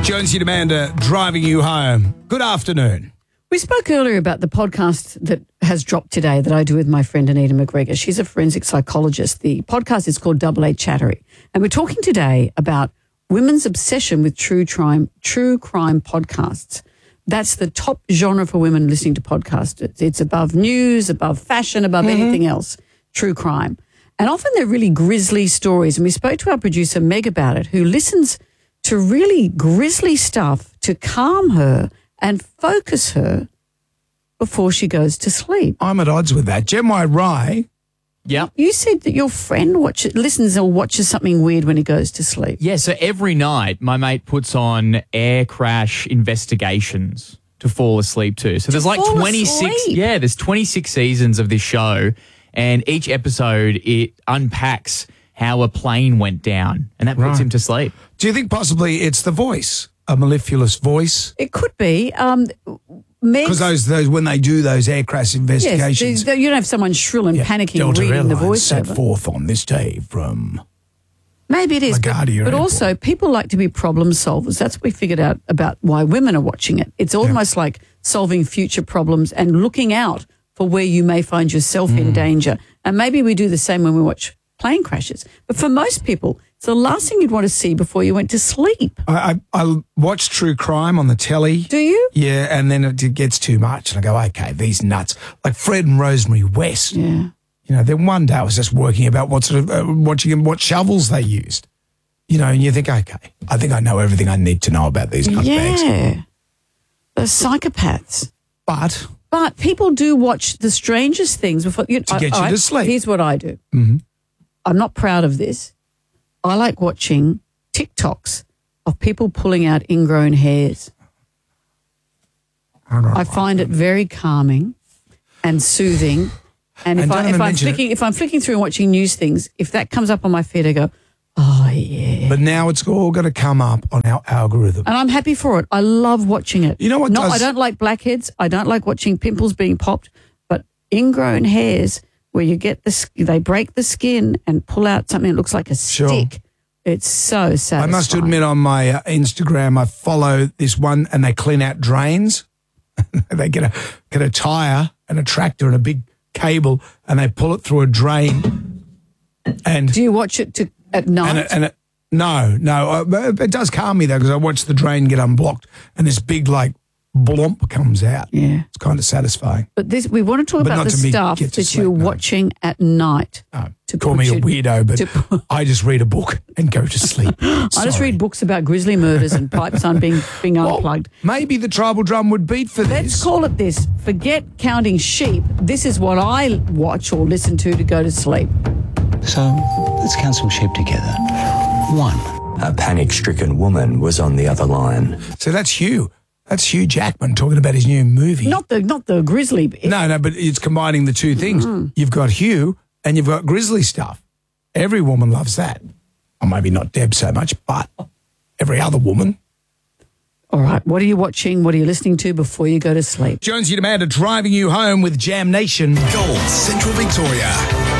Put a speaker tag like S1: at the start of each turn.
S1: Jonesy and Amanda driving you home. Good afternoon.
S2: We spoke earlier about the podcast that has dropped today that I do with my friend Anita McGregor. She's a forensic psychologist. The podcast is called Double A Chattery. And we're talking today about women's obsession with true crime podcasts. That's the top genre for women listening to podcasts. It's above news, above fashion, above anything else, true crime. And often they're really grisly stories. And we spoke to our producer Meg about it, who listens to really grisly stuff to calm her and focus her before she goes to sleep.
S1: I'm at odds with that. Gemma Rye.
S3: Yeah.
S2: You said that your friend listens or watches something weird when he goes to sleep.
S3: Yeah, so every night my mate puts on air crash investigations to fall asleep to. So there's like
S2: fall
S3: 26
S2: asleep?
S3: Yeah, there's 26 seasons of this show, and each episode it unpacks how a plane went down, and that puts him to sleep.
S1: Do you think possibly it's the voice, a mellifluous voice?
S2: It could be.
S1: Because those when they do those air crash investigations.
S2: Yes, you don't have someone shrill and panicking
S1: Delta
S2: reading the
S1: Airlines set
S2: voiceover.
S1: forth on this day from...
S2: Maybe it is,
S1: LaGuardia
S2: but
S1: Airport.
S2: also people like to be problem solvers. That's what we figured out about why women are watching it. It's almost like solving future problems and looking out for where you may find yourself in danger. And maybe we do the same when we watch plane crashes. But for most people, it's the last thing you'd want to see before you went to sleep.
S1: I watch true crime on the telly.
S2: Do you?
S1: Yeah, and then it gets too much. And I go, okay, these nuts. Like Fred and Rosemary West.
S2: Yeah.
S1: You know, then one day I was just working about watching what shovels they used. You know, and you think, okay, I think I know everything I need to know about these nutbags.
S2: Yeah. They're psychopaths.
S1: But
S2: But people do watch the strangest things before
S1: to get you to sleep.
S2: Here's what I do.
S1: Mm-hmm.
S2: I'm not proud of this. I like watching TikToks of people pulling out ingrown hairs. I find it very calming and soothing. And if I'm flicking through and watching news things, if that comes up on my feed, I go, oh yeah.
S1: But now it's all going to come up on our algorithm.
S2: And I'm happy for it. I love watching it.
S1: You know what?
S2: I don't like blackheads. I don't like watching pimples being popped. But ingrown hairs, where you get they break the skin and pull out something that looks like a stick. It's so satisfying.
S1: I must admit, on my Instagram, I follow this one, and they clean out drains. They get a tire and a tractor and a big cable, and they pull it through a drain. And
S2: do you watch it at night?
S1: No. It does calm me though, because I watch the drain get unblocked, and this big blomp comes out.
S2: Yeah,
S1: it's kind of satisfying.
S2: But we want to talk about the stuff that you're watching at night.
S1: Call me a weirdo, but I just read a book and go to sleep.
S2: I just read books about grisly murders and pipes being unplugged.
S1: Maybe the tribal drum would beat for this.
S2: Let's call it this. Forget counting sheep. This is what I watch or listen to go to sleep.
S4: So let's count some sheep together. 1.
S5: A panic-stricken woman was on the other line.
S1: So that's Hugh. That's Hugh Jackman talking about his new movie.
S2: Not the grisly bit.
S1: No, but it's combining the two things. You've got Hugh and you've got grisly stuff. Every woman loves that. Or maybe not Deb so much, but every other woman.
S2: All right, what are you watching? What are you listening to before you go to sleep?
S1: Jonesy and Amanda driving you home with Jam Nation.
S6: Gold Central Victoria.